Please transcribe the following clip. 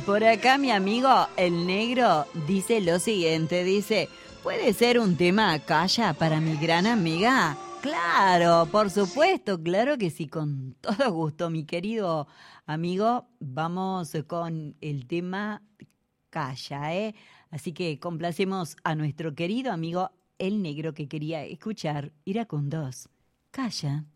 por acá mi amigo el negro dice lo siguiente, dice, ¿puede ser un tema calla para mi gran amiga? Claro, por supuesto, claro que sí, con todo gusto, mi querido amigo. Vamos con el tema calla, ¿eh? Así que complacemos a nuestro querido amigo el negro que quería escuchar Iracundos. Calla.